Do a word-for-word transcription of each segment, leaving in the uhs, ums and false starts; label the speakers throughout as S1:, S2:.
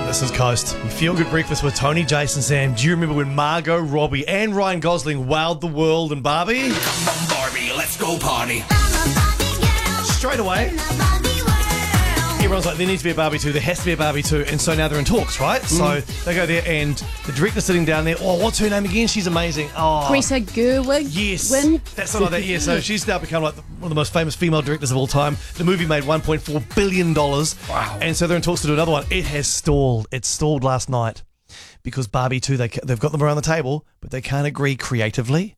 S1: This is Coast. You feel good breakfast with Tony, Jason, Sam. Do you remember when Margot Robbie and Ryan Gosling wowed the world in Barbie?
S2: Come on, Barbie, let's go party.
S1: Straight away, everyone's like, there needs to be a Barbie two, there has to be a Barbie two, and so now they're in talks, right? Mm. So they go there, and the director's sitting down there. Oh, what's her name again? She's amazing. Oh,
S3: Greta Gerwig.
S1: yes,
S3: Win.
S1: that's not like that. Yeah, so she's now become like the, one of the most famous female directors of all time. The movie made one point four billion dollars.
S2: Wow.
S1: And so they're in talks to do another one. It has stalled. It stalled last night because Barbie two, they, they've got them around the table, but they can't agree creatively.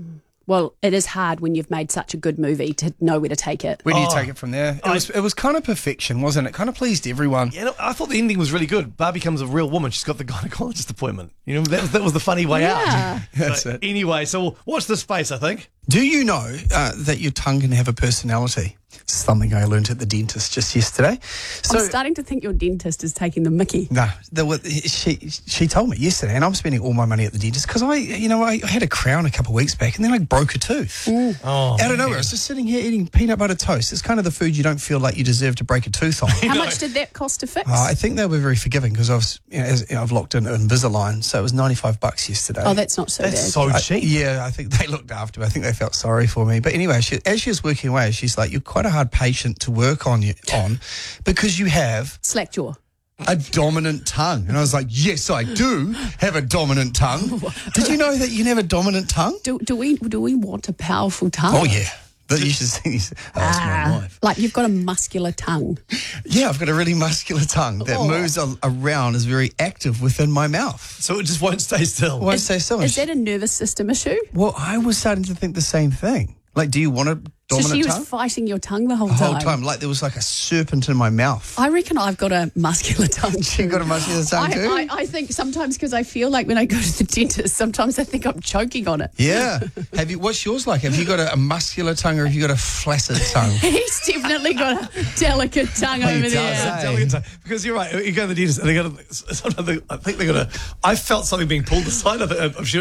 S3: Well, it is hard when you've made such a good movie to know where to take it.
S4: Where do you
S1: Oh.
S4: take it from there? It
S1: I-
S4: was it was kind of perfection, wasn't it? Kind of pleased everyone.
S1: You know, I thought the ending was really good. Barbie becomes a real woman. She's got the gynecologist appointment. You know, that was, that was the funny way
S3: Yeah.
S1: out.
S4: That's
S1: But
S4: it.
S1: Anyway, so watch this space, I think.
S4: Do you know uh, that your tongue can have a personality? It's something I learned at the dentist just yesterday. So,
S3: I'm starting to think your dentist is taking the mickey.
S4: no, the, what- she she told me yesterday, and I'm spending all my money at the dentist because I, you know, I had a crown a couple of weeks back, and then I broke a tooth.
S1: Oh,
S4: Out of nowhere, I was just sitting here eating peanut butter toast. It's kind of the food you don't feel like you deserve to break a tooth on.
S3: How much did that cost to fix?
S4: Uh, I think they were very forgiving because I was, you know, as, you know, I've locked in Invisalign, so it was ninety-five bucks yesterday.
S3: oh, that's not so
S1: that's
S3: bad.
S1: so
S4: I-
S1: cheap.
S4: yeah, I think they looked after me. I think they felt sorry for me. But anyway, she, as she was working away, she's like, "You're quite a hard patient to work on, you, on because you have
S3: Slack jaw.
S4: a dominant tongue." And I was like, "Yes, I do have a dominant tongue." Did you know that you can have a dominant tongue?
S3: Do, do we do we want a powerful tongue?
S4: Oh yeah. But you should see. Oh, that's my
S3: Ah,
S4: wife.
S3: like you've got a muscular tongue.
S4: Yeah, I've got a really muscular tongue that
S3: Oh.
S4: moves a, around, is very active within my mouth.
S1: So it just won't stay still.
S4: Won't stay still.
S3: Is that a nervous system issue?
S4: Well, I was starting to think the same thing. Like, do you want a
S3: So
S4: dominant
S3: she was
S4: tongue?
S3: fighting your tongue the whole
S4: The
S3: time.
S4: whole time, like there was like a serpent in my mouth.
S3: I reckon I've got a muscular tongue.
S4: You got a muscular tongue
S3: I,
S4: too?
S3: I, I think sometimes because I feel like when I go to the dentist, sometimes I think I'm choking on it.
S4: Yeah. Have you? What's yours like? Have you got a, a muscular tongue or have you got a flaccid tongue?
S3: He's definitely got a delicate tongue
S4: He
S3: over
S4: does,
S3: there.
S4: eh?
S1: Delicate time. Because you're right, you go to the dentist and they got to, sometimes they, I think they're going to, I felt something being pulled aside. I think, I'm sure